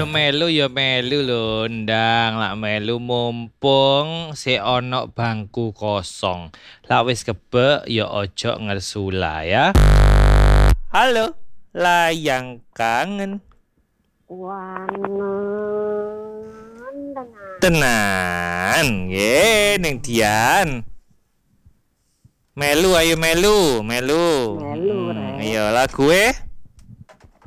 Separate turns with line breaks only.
ya melu lho, ndang lak melu mumpung si ono bangku kosong. Lak wis kebek ya ojo ngersula ya. Halo, layang kangen.
Wangen
Tenan, ye ning Dian. Melu ayo melu.
Melu, Rek.
Ayo lagu